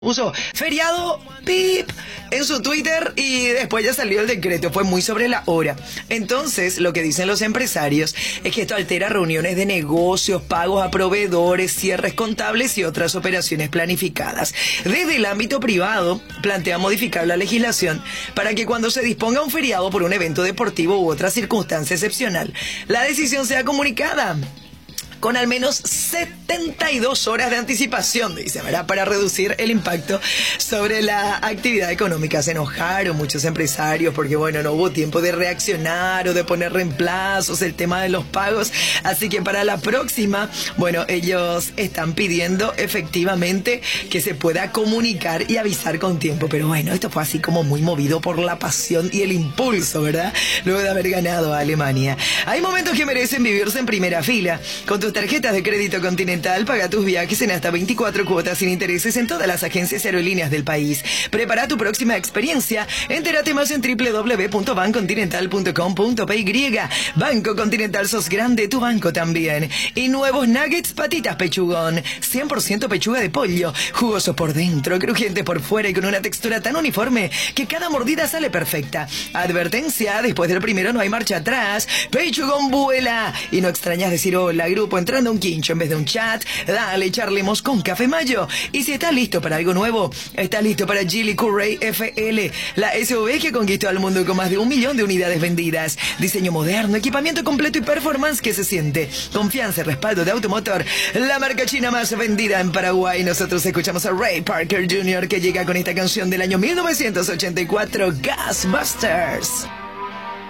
Puso feriado, pip, en su Twitter y después ya salió el decreto, fue muy sobre la hora. Entonces, lo que dicen los empresarios es que esto altera reuniones de negocios, pagos a proveedores, cierres contables y otras operaciones planificadas. Desde el ámbito privado, plantea modificar la legislación para que cuando se disponga un feriado por un evento deportivo u otra circunstancia excepcional, la decisión sea comunicada con al menos 72 horas de anticipación, dice, ¿verdad? Para reducir el impacto sobre la actividad económica. Se enojaron muchos empresarios porque, bueno, no hubo tiempo de reaccionar o de poner reemplazos, el tema de los pagos. Así que para la próxima, bueno, ellos están pidiendo efectivamente que se pueda comunicar y avisar con tiempo. Pero bueno, esto fue así como muy movido por la pasión y el impulso, ¿verdad? Luego de haber ganado a Alemania. Hay momentos que merecen vivirse en primera fila. Con tus tarjetas de crédito Continental, paga tus viajes en hasta 24 cuotas sin intereses en todas las agencias y aerolíneas del país. Prepara tu próxima experiencia. Entérate más en www.bancontinental.com.py. Banco Continental, sos grande, tu banco también. Y nuevos nuggets patitas pechugón. 100% pechuga de pollo. Jugoso por dentro, crujiente por fuera y con una textura tan uniforme que cada mordida sale perfecta. Advertencia, después del primero no hay marcha atrás. Pechugón vuela. Y no extrañas decir hola, grupo, entrando a un quincho en vez de un chat. Dale, charlemos con Café Mayo. Y si estás listo para algo nuevo, estás listo para Geely Courier FL, la SUV que conquistó al mundo con más de 1 millón de unidades vendidas. Diseño moderno, equipamiento completo y performance que se siente. Confianza y respaldo de Automotor, la marca china más vendida en Paraguay. Nosotros escuchamos a Ray Parker Jr. que llega con esta canción del año 1984, Gasbusters.